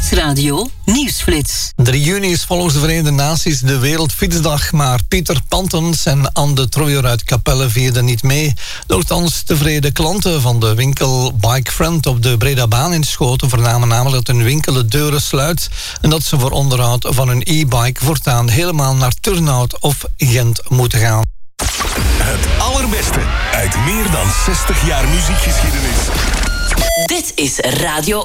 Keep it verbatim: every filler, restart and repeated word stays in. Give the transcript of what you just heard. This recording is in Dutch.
Nieuwsradio Nieuwsflits. drie juni is volgens de Verenigde Naties de Wereldfietsdag, maar Pieter Pantens en Anne de Trooijer uit Capelle vierden niet mee. Nochtans tevreden klanten van de winkel Bike Friend op de Bredabaan in Schoten vernamen namelijk dat hun winkel de deuren sluit en dat ze voor onderhoud van hun e-bike voortaan helemaal naar Turnhout of Gent moeten gaan. Het allerbeste uit meer dan zestig jaar muziekgeschiedenis. Dit is Radio